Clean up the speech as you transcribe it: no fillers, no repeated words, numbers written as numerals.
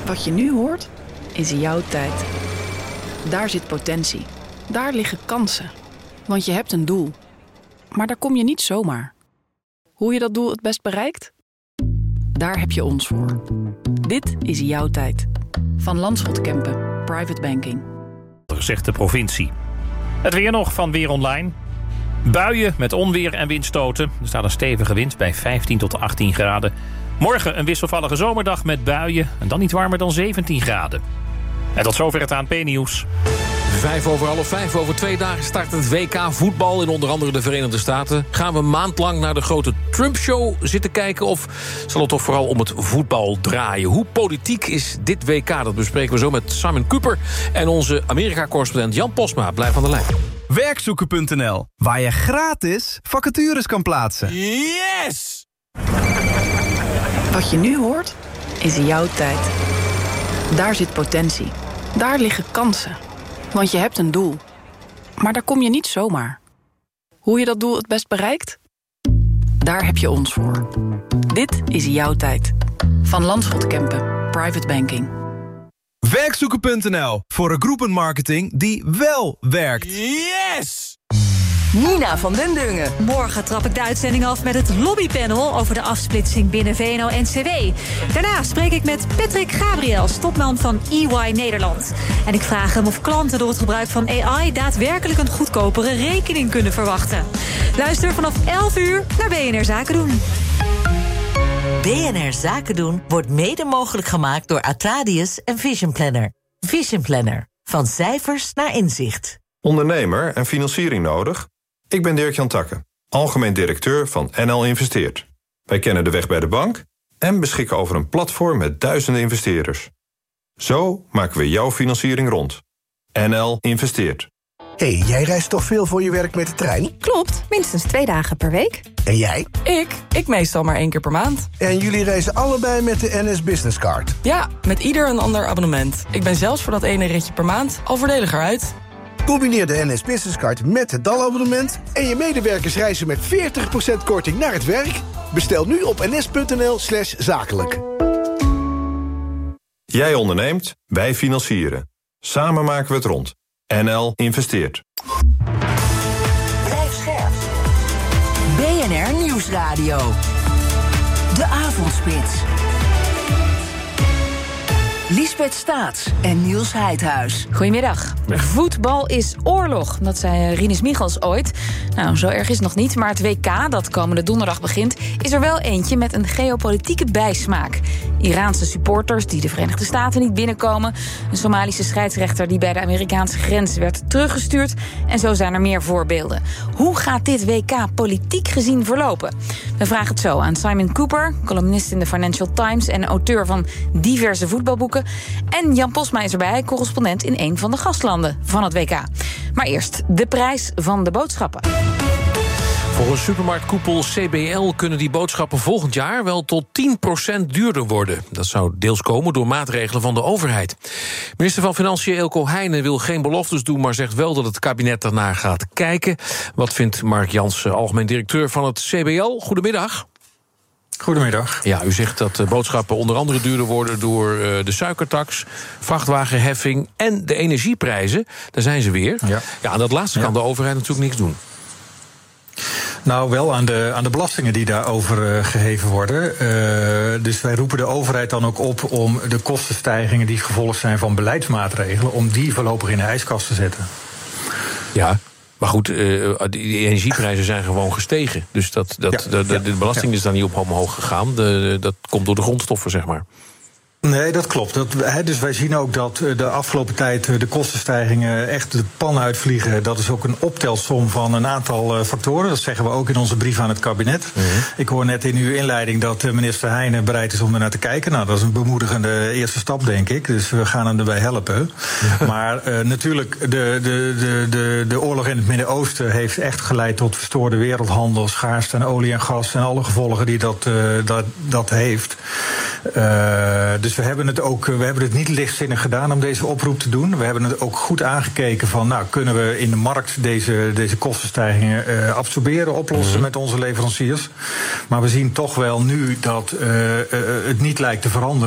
Wat je nu hoort, is jouw tijd. Daar zit potentie. Daar liggen kansen. Want je hebt een doel. Maar daar kom je niet zomaar. Hoe je dat doel het best bereikt? Daar heb je ons voor. Dit is jouw tijd. Van Landschot Kempen, Private Banking. Zegt de provincie. Het weer nog van Weer Online. Buien met onweer en windstoten. Er staat een stevige wind bij 15 tot 18 graden. Morgen een wisselvallige zomerdag met buien. En dan niet warmer dan 17 graden. En tot zover het ANP-nieuws. 5:30, over 2 dagen start het WK voetbal in onder andere de Verenigde Staten. Gaan we een maand lang naar de grote Trump-show zitten kijken, of zal het toch vooral om het voetbal draaien? Hoe politiek is dit WK? Dat bespreken we zo met Simon Cooper en onze Amerika-correspondent Jan Posma. Blijf aan de lijn. Werkzoeken.nl, waar je gratis vacatures kan plaatsen. Yes! Wat je nu hoort, is jouw tijd. Daar zit potentie. Daar liggen kansen. Want je hebt een doel. Maar daar kom je niet zomaar. Hoe je dat doel het best bereikt? Daar heb je ons voor. Dit is jouw tijd. Van Landschot Kempen, Private Banking. Werkzoeken.nl, voor een groepenmarketing die wel werkt. Yes! Nina van den Dungen. Morgen trap ik de uitzending af met het lobbypanel over de afsplitsing binnen VNO-NCW. Daarna spreek ik met Patrick Gabriels, topman van EY Nederland. En ik vraag hem of klanten door het gebruik van AI daadwerkelijk een goedkopere rekening kunnen verwachten. Luister vanaf 11 uur naar BNR Zaken doen. BNR Zaken doen wordt mede mogelijk gemaakt door Atradius en Vision Planner. Vision Planner. Van cijfers naar inzicht. Ondernemer en financiering nodig? Ik ben Dirk-Jan Takke, algemeen directeur van NL Investeert. Wij kennen de weg bij de bank en beschikken over een platform met duizenden investeerders. Zo maken we jouw financiering rond. NL Investeert. Hey, jij reist toch veel voor je werk met de trein? Klopt, minstens 2 dagen per week. En jij? Ik meestal maar 1 keer per maand. En jullie reizen allebei met de NS Business Card? Ja, met ieder een ander abonnement. Ik ben zelfs voor dat ene ritje per maand al voordeliger uit. Combineer de NS Business Card met het DAL-abonnement en je medewerkers reizen met 40% korting naar het werk. Bestel nu op ns.nl/zakelijk. Jij onderneemt, wij financieren. Samen maken we het rond. NL Investeert. Blijf scherp. BNR Nieuwsradio. De Avondspits. Liesbeth Staats en Niels Heidhuis. Goedemiddag. Voetbal is oorlog, dat zei Rinus Michels ooit. Nou, zo erg is het nog niet, maar het WK, dat komende donderdag begint, is er wel eentje met een geopolitieke bijsmaak. Iraanse supporters die de Verenigde Staten niet binnenkomen, een Somalische scheidsrechter die bij de Amerikaanse grens werd teruggestuurd, en zo zijn er meer voorbeelden. Hoe gaat dit WK politiek gezien verlopen? We vragen het zo aan Simon Cooper, columnist in de Financial Times en auteur van diverse voetbalboeken. En Jan Posma is erbij, correspondent in een van de gastlanden van het WK. Maar eerst de prijs van de boodschappen. Volgens supermarktkoepel CBL kunnen die boodschappen volgend jaar wel tot 10% duurder worden. Dat zou deels komen door maatregelen van de overheid. Minister van Financiën Eelco Heijnen wil geen beloftes doen, maar zegt wel dat het kabinet daarnaar gaat kijken. Wat vindt Mark Jansen, algemeen directeur van het CBL? Goedemiddag. Goedemiddag. Ja, u zegt dat boodschappen onder andere duurder worden door de suikertax, vrachtwagenheffing en de energieprijzen. Daar zijn ze weer. Ja, aan dat laatste kan de overheid natuurlijk niks doen. Nou, wel aan de belastingen die daarover geheven worden. Dus wij roepen de overheid dan ook op om de kostenstijgingen die gevolg zijn van beleidsmaatregelen, om die voorlopig in de ijskast te zetten. Ja. Maar goed, die energieprijzen zijn gewoon gestegen. Dus de belasting is daar niet op omhoog gegaan. Dat komt door de grondstoffen, zeg maar. Nee, dat klopt. Dus wij zien ook dat de afgelopen tijd de kostenstijgingen echt de pan uitvliegen. Dat is ook een optelsom van een aantal factoren. Dat zeggen we ook in onze brief aan het kabinet. Mm-hmm. Ik hoor net in uw inleiding dat minister Heijnen bereid is om er naar te kijken. Nou, dat is een bemoedigende eerste stap, denk ik. Dus we gaan hem erbij helpen. Maar natuurlijk, de oorlog in het Midden-Oosten heeft echt geleid tot verstoorde wereldhandel, schaarste aan olie en gas en alle gevolgen die dat heeft. Dus we hebben het niet lichtzinnig gedaan om deze oproep te doen. We hebben het ook goed aangekeken van, nou, kunnen we in de markt deze kostenstijgingen absorberen, oplossen met onze leveranciers. Maar we zien toch wel nu dat het niet lijkt te veranderen.